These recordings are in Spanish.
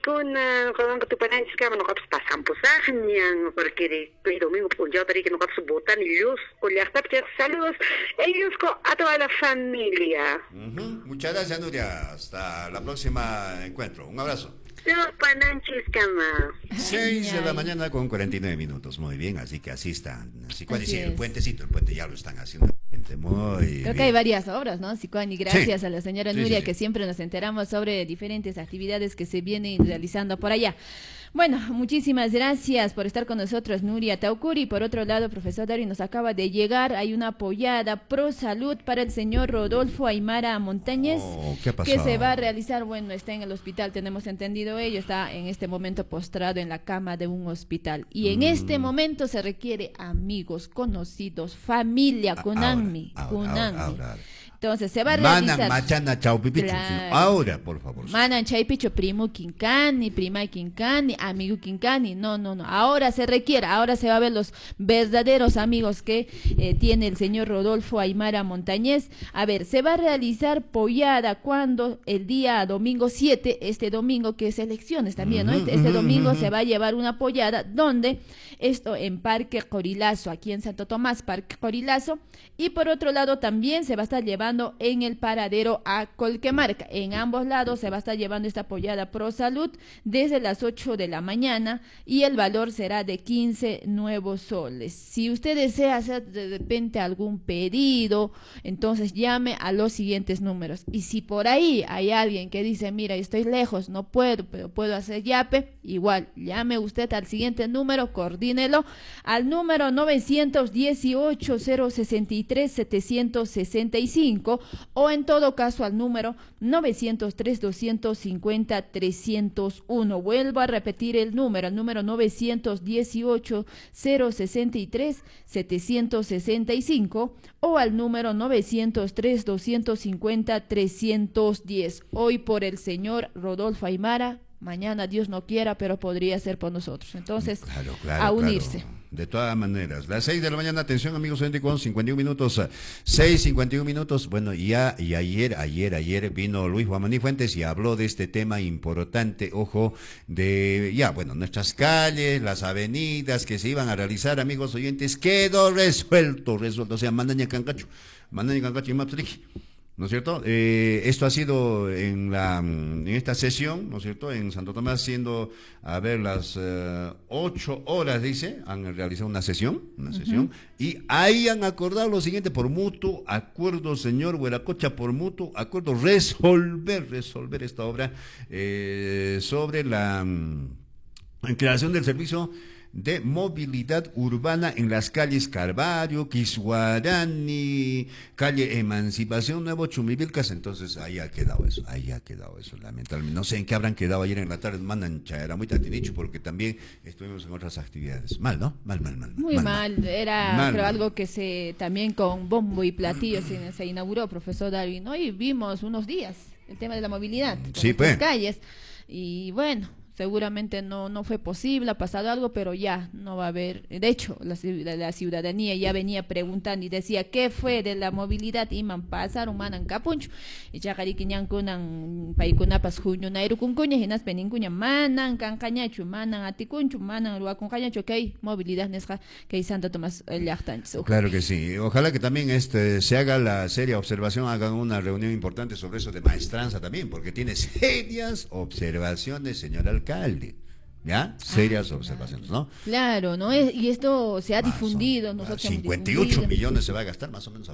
Kuna, con tu pananchis que no caps pasan pusagnian, porque el domingo por yo que no caps botan y luz, o ya está, saludos, ellos a toda la familia. Muchas gracias, Nuria. Hasta la próxima encuentro. Un abrazo. Los pananchis cama. 6 de la mañana con 49 minutos. Muy bien, así que así están. Así que Así el es. puentecito, el puente ya lo están haciendo. Muy Creo bien. que hay varias obras, ¿no? Sicuani, gracias Sí. a la señora Sí, Nuria, sí. que siempre nos enteramos sobre diferentes actividades que se vienen realizando por allá. Bueno, muchísimas gracias por estar con nosotros, Nuria Taucuri. Por otro lado, profesor Dari, nos acaba de llegar, hay una apoyada pro salud para el señor Rodolfo Aymara Montañez, ¿Qué ha que pasado? se va a realizar, bueno, está en el hospital, tenemos entendido ello, está en este momento postrado en la cama de un hospital. Y en este momento se requiere amigos, conocidos, familia, Kunanmi, Kunanmi. Ahora. Entonces, se va a Manan, realizar... machana, chau, pipichu. Claro. Ahora, por favor. Manan chaypicho, primo quincani, prima quincani, amigo quincani. No. Ahora se requiere, ahora se va a ver los verdaderos amigos que tiene el señor Rodolfo Aymara Montañez. A ver, se va a realizar pollada cuando el día domingo 7, este domingo que es elecciones también, ¿no? Este domingo se va a llevar una pollada donde esto en Parque Corilazo, aquí en Santo Tomás, Parque Corilazo. Y por otro lado también se va a estar llevando en el paradero a Colquemarca. En ambos lados se va a estar llevando esta pollada pro salud desde las 8 de la mañana y el valor será de 15 nuevos soles. Si usted desea hacer de repente algún pedido, entonces llame a los siguientes números. Y si por ahí hay alguien que dice, mira, estoy lejos, no puedo, pero puedo hacer yape, igual, llame usted al siguiente número, coordínelo al número 918 063 765 o en todo caso al número 903 250 301. Vuelvo a repetir el número 918 063 765 o al número 903 250 310. Hoy por el señor Rodolfo Aymara, mañana Dios no quiera, pero podría ser por nosotros. Entonces, Claro, a unirse. claro. De todas maneras, las 6 de la mañana, atención amigos, 51 minutos, 6:51 minutos. Bueno, y ayer vino Luis Guamaní Fuentes y habló de este tema importante, ojo, de nuestras calles, las avenidas que se iban a realizar, amigos oyentes, quedó resuelto, o sea, Mandaña Cancacho y Maptriqui. ¿No es cierto? Esto ha sido en esta sesión, ¿no es cierto? En Santo Tomás, siendo, a ver, las 8 horas, dice, han realizado una sesión, y ahí han acordado lo siguiente, por mutuo acuerdo, señor Hueracocha, por mutuo acuerdo, resolver esta obra sobre la creación del servicio de movilidad urbana en las calles Carvalho, Quisguarani, calle Emancipación, Nuevo Chumivilcas. Entonces ahí ha quedado eso, lamentablemente. No sé en qué habrán quedado ayer en la tarde, mandan era muy tatinicho, porque también estuvimos en otras actividades. Mal, ¿no? Mal. Muy mal, era creo algo que se también con bombo y platillo se inauguró, profesor Darwin. Hoy vimos unos días el tema de la movilidad Sí, en pues. las calles y bueno, seguramente no fue posible, ha pasado algo, pero ya no va a haber. De hecho, la ciudadanía ya venía preguntando y decía, ¿qué fue de la movilidad? Iman pasaron, manan capuncho. Y ya cariquiñan kunan paikunapas junio nairu kunkuña, hinas penincuña, manan cancañachu, manan aticunchu, manan ruacuncañachu, que hay movilidad nesca, que hay Santo Tomás Llachtanch. Claro que sí. Ojalá que también se haga la seria observación, hagan una reunión importante sobre eso de maestranza también, porque tiene serias observaciones, señor alcalde. ¿Ya? Serias observaciones, ¿no? Claro, ¿no? Y esto se ha difundido. Nosotros 58 millones se va a gastar más o menos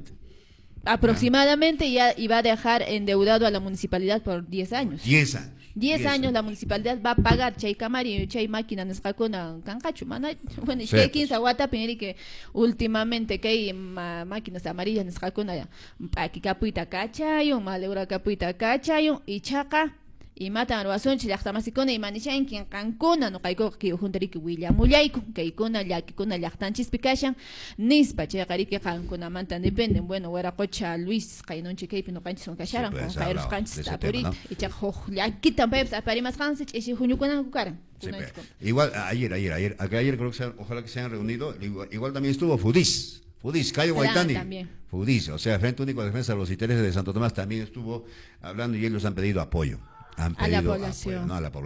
aproximadamente y va a dejar endeudado a la municipalidad por 10 años. 10 años. 10 años la municipalidad va a pagar chay camari, chay máquina nescacuna cancachu, mana. Bueno, y Sí, que 15 guata que últimamente que hay máquinas amarillas nescacuna aquí capuita cachayo, maleura capuita cachayo y chaca. Y matan a los llachtamasicona y manichan quien cancuna no caigo que juntari que William Mulayco que icona ya que con llachtanchis picachan nispa checari que cancuna mantan dependen bueno era cocha Luis cainon chique no canchis con cacharan con kairos canchis tapurit y chajo ya quitan pebs a parimas canchis y junio con cucaran. Igual ayer creo que ojalá que se hayan reunido, igual también estuvo Fudis, Cayo Guaitani. Fudis, o sea, Frente Único de Defensa de los Intereses de Santo Tomás también estuvo hablando y ellos han pedido apoyo. A la población. Apoyo, ¿no? A la población.